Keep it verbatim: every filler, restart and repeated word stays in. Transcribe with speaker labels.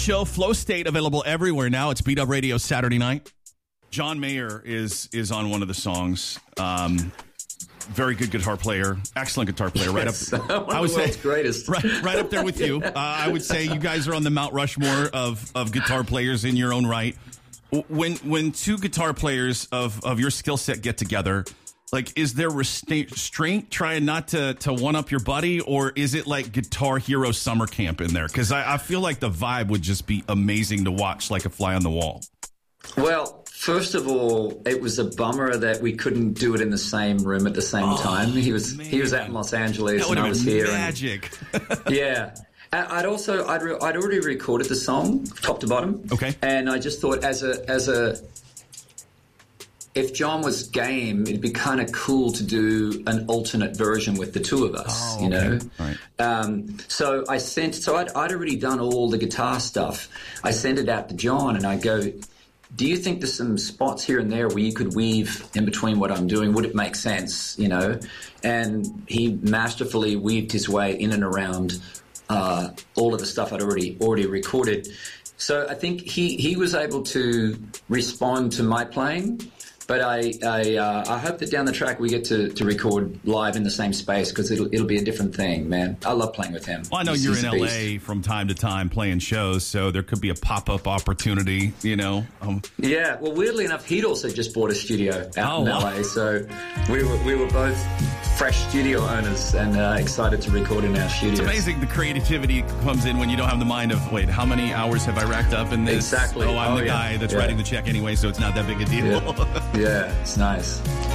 Speaker 1: Show Flow State available everywhere now. It's Beat Up Radio Saturday night. John Mayer is is on one of the songs. Um, very good guitar player, excellent guitar player. Right
Speaker 2: yes,
Speaker 1: up,
Speaker 2: one
Speaker 1: I
Speaker 2: of
Speaker 1: would
Speaker 2: the
Speaker 1: say,
Speaker 2: world's greatest.
Speaker 1: Right, right up there with you. Uh, I would say you guys are on the Mount Rushmore of of guitar players in your own right. When when two guitar players of of your skill set get together, like, is there restraint trying not to, to one-up your buddy, or is it like Guitar Hero summer camp in there? Because I, I feel like the vibe would just be amazing to watch, like a fly on the wall.
Speaker 2: Well, first of all, it was a bummer that we couldn't do it in the same room at the same
Speaker 1: oh,
Speaker 2: time. He was
Speaker 1: man.
Speaker 2: he was out in Los Angeles,
Speaker 1: that
Speaker 2: and I was here.
Speaker 1: Magic.
Speaker 2: And, yeah. I'd also I'd re- I'd already recorded the song top to bottom.
Speaker 1: Okay.
Speaker 2: And I just thought as a as a if John was game, it'd be kind of cool to do an alternate version with the two of us,
Speaker 1: oh,
Speaker 2: you know?
Speaker 1: okay. Right.
Speaker 2: Um, so I sent, so I'd, I'd already done all the guitar stuff. I sent it out to John and I go, do you think there's some spots here and there where you could weave in between what I'm doing? Would it make sense, you know? And he masterfully weaved his way in and around uh, all of the stuff I'd already already recorded. So I think he, he was able to respond to my playing. But I I, uh, I hope that down the track we get to, to record live in the same space, because it'll it'll be a different thing, man. I love playing with him.
Speaker 1: Well, I know
Speaker 2: He's,
Speaker 1: you're
Speaker 2: he's
Speaker 1: in L A from time to time playing shows, so there could be a pop-up opportunity, you know. Um,
Speaker 2: yeah, well, weirdly enough, he'd also just bought a studio out
Speaker 1: oh,
Speaker 2: in
Speaker 1: wow.
Speaker 2: L A, so we were we were both fresh studio owners and uh, excited to record in our studio.
Speaker 1: It's amazing the creativity comes in when you don't have the mind of, wait, how many hours have I racked up in this?
Speaker 2: Exactly.
Speaker 1: Oh, I'm
Speaker 2: oh,
Speaker 1: the
Speaker 2: yeah.
Speaker 1: guy that's
Speaker 2: yeah.
Speaker 1: writing the check anyway, so it's not that big a deal.
Speaker 2: Yeah, yeah, it's nice.